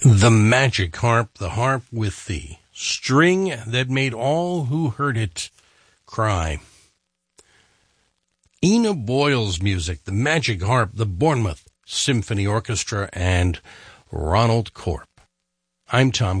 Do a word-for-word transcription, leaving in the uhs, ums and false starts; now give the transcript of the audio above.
The Magic Harp, the harp with the string that made all who heard it cry. Ina Boyle's music, the Magic Harp, the Bournemouth Symphony Orchestra, and Ronald Corp. I'm Tom